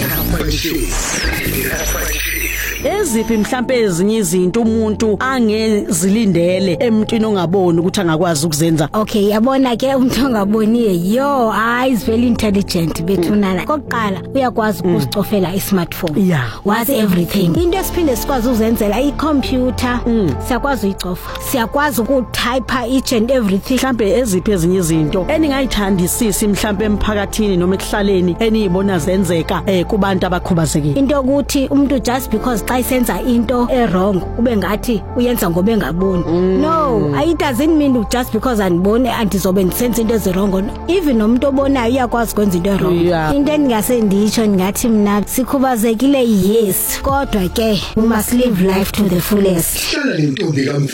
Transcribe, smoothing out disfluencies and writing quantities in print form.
Eziphi mhlambe ezinye izinto umuntu angezilindele emntwini ongaboni ukuthi angakwazi ukuzenza? Okay, yabona ke umuntu ongaboniye is very intelligent bethunana. Kokuqala uyakwazi ukuzicofela i-smartphone. Was everything. Into esiphinde sikwazi ukuzenzela i-computer. Siyakwazi uyicofa. Siyakwazi ukutype each and everything. Mhlambe eziphi ezinye izinto eningayithandisisi mhlambe emphakathini noma ekuhlaleni eniyibona zenzeka kubantu abakhubazekile? Into ukuthi umuntu just because xa isenza into wrong ube ngathi uyenza ngoba engaboni. No, it doesn't mean just because andibone andizobe ndisenza into ezirong. Even nomuntu obonayo uyakwazi ukwenza into wrong. Into engase nditsho ngathi mina sikhubazekile yes, kodwa ke we must live life to the fullest.